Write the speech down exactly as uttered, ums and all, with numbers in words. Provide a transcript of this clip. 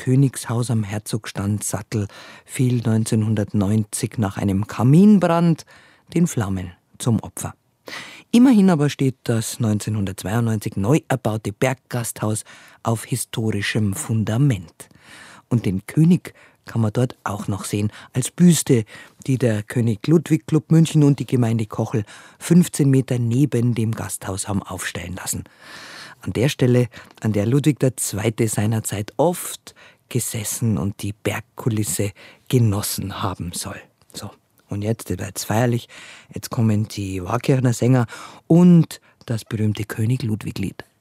Königshaus am Herzogstandssattel fiel neunzehnhundertneunzig nach einem Kaminbrand den Flammen zum Opfer. Immerhin aber steht das neunzehnhundertzweiundneunzig neu erbaute Berggasthaus auf historischem Fundament. Und den König kann man dort auch noch sehen, als Büste, die der König Ludwig Club München und die Gemeinde Kochel fünfzehn Meter neben dem Gasthaus haben aufstellen lassen. An der Stelle, an der Ludwig der Zweite seinerzeit oft gesessen und die Bergkulisse genossen haben soll. So, und jetzt wird's feierlich. Jetzt kommen die Waakirchner Sänger und das berühmte König Ludwig-Lied.